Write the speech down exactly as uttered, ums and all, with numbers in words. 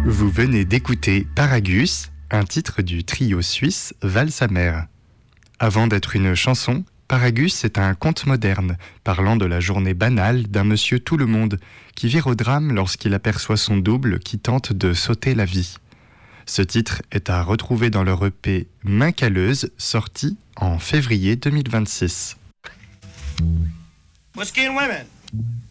Vous venez d'écouter Paragus, un titre du trio suisse Valsamer. Avant d'être une chanson, Paragus est un conte moderne, parlant de la journée banale d'un monsieur tout-le-monde qui vire au drame lorsqu'il aperçoit son double qui tente de sauter la vie. Ce titre est à retrouver dans leur E P Main calleuse, sorti en février deux mille vingt-six. Whiskey and women.